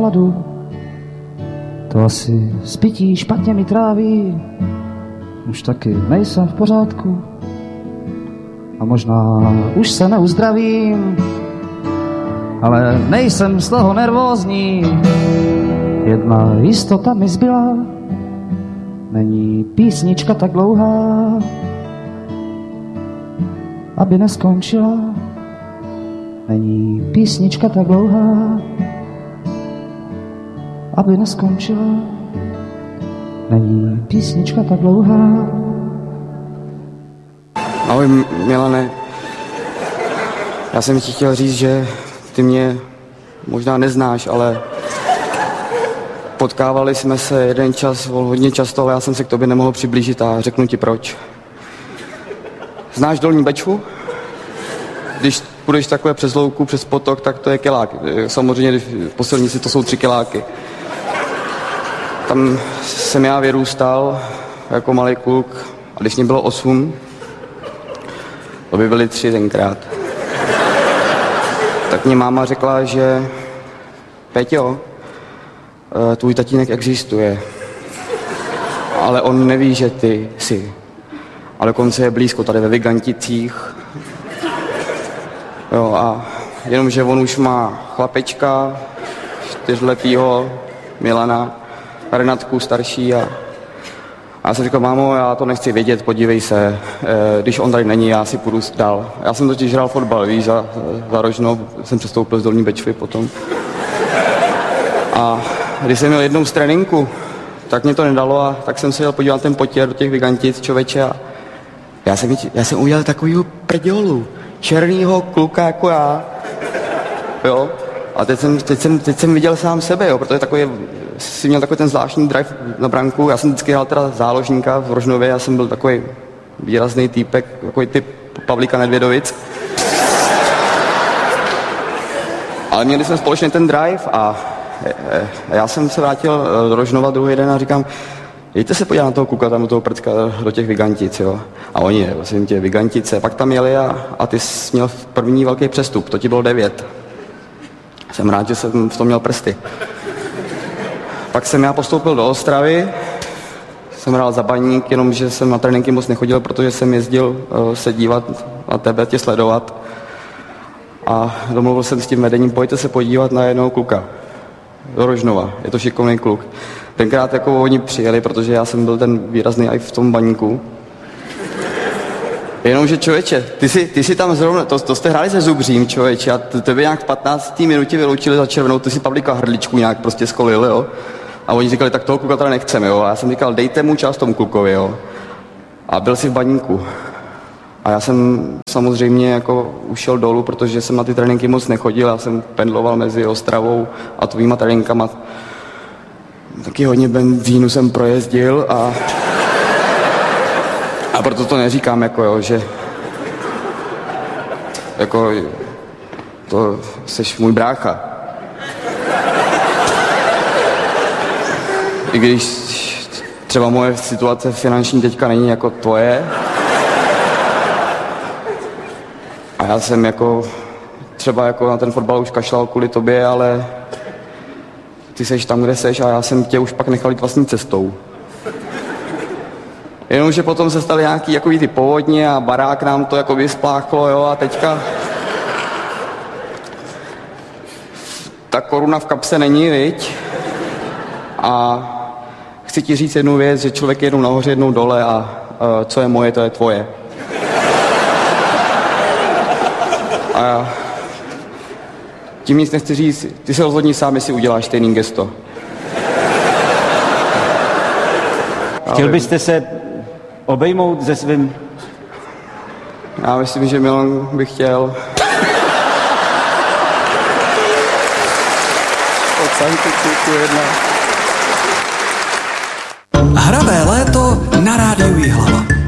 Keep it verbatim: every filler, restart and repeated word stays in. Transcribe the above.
náladu. To asi spití špatně mi tráví, už taky nejsem v pořádku. A možná už se neuzdravím, ale nejsem z toho nervózní. Jedna jistota mi zbyla, není písnička tak dlouhá, aby neskončila. Není písnička tak dlouhá, aby neskončila. Není písnička tak dlouhá. Ahoj Milane, já jsem ti chtěl říct, že ty mě možná neznáš, ale potkávali jsme se jeden čas, hodně často, ale já jsem se k tobě nemohl přiblížit a řeknu ti proč. Znáš Dolní Bečvu? Když půjdeš takhle přes louku, přes potok, tak to je kilák. Samozřejmě po silnici to jsou tři kiláky. Tam jsem já vyrůstal jako malý kluk a když mě bylo osm, to by byly tři tenkrát, tak mě máma řekla, že Peťo, tvůj tatínek existuje, ale on neví, že ty jsi. Ale konce je blízko, tady ve Viganticích. Jo, a jenomže on už má chlapečka, čtyřletýho Milana, Renatku starší a, a já jsem říkal, mámo, já to nechci vědět, podívej se, e, když on tady není, já si půjdu dál. Já jsem totiž hrál fotbal, víš, za, za Rožno, jsem přestoupil z Dolní Bečvy potom. A když jsem měl jednou z tréninku, tak mě to nedalo a tak jsem se jel podívat ten potěr do těch Vigantic, člověče, a já jsem, já jsem udělal takovýho prdělu, černýho kluka jako já, jo. A teď jsem, teď jsem, teď jsem viděl sám sebe, jo, protože takový, jsi měl takový ten zvláštní drive na branku. Já jsem vždycky hrál teda záložníka v Rožnově, já jsem byl takový výrazný týpek, takový typ Pavlíka Nedvědovic. Ale měli jsme společně ten drive a já jsem se vrátil do Rožnova druhý den a říkám, jděte se podívat na toho kluka tam do toho prcka, do těch Vigantic, jo. A oni, vlastně tě Vigantice, pak tam jeli a, a ty jsi měl první velký přestup, to ti bylo devět. Jsem rád, že jsem v tom měl prsty. Pak jsem já postoupil do Ostravy, jsem hrál za Baník, jenomže jsem na tréninky moc nechodil, protože jsem jezdil uh, se dívat na tebe, tě sledovat. A domluvil jsem s tím vedením, pojďte se podívat na jednoho kluka. Do Rožnova, je to šikovný kluk. Tenkrát jako oni přijeli, protože já jsem byl ten výrazný i v tom Baníku. Jenomže člověče, ty si, ty si tam zrovna, to, to jste hráli se Zubřím, člověče, a tebe nějak v patnácté minutě vyloučili za červenou, ty si Pavlíka Hrdličku nějak prostě skolil, jo. A oni říkali, tak toho kluka teda nechceme, jo. A já jsem říkal, dejte mu čas tomu klukovi, jo. A byl si v Baníku. A já jsem samozřejmě jako ušel dolů, protože jsem na ty tréninky moc nechodil, já jsem pendloval mezi Ostravou a tvýma tréninkama. Taky hodně benzínu jsem projezdil a... A proto to neříkám, jako jo, že... Jako... To seš můj brácha. I když třeba moje situace finanční teďka není jako tvoje. A já jsem jako... Třeba jako na ten fotbal už kašlal kvůli tobě, ale... Ty seš tam, kde seš a já jsem tě už pak nechal jít vlastní cestou. Jenomže potom se staly nějaký jakový ty povodně a barák nám to jako vyspláchlo, jo, a teďka... Ta koruna v kapse není, viď? A chci ti říct jednu věc, že člověk je jednou nahoře, jednou dole a uh, co je moje, to je tvoje. A tím nic nechci říct, ty se rozhodni sám, jestli uděláš stejný gesto. Chtěl byste se obejmout se svým... Já myslím, že Milan by chtěl. Hravé léto na rádiu Jihlava.